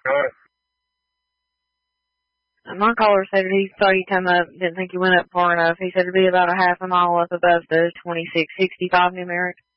Right. My caller said he thought he'd come up, didn't think he went up far enough. He said it'd be about a half a mile up above the 2665 numeric.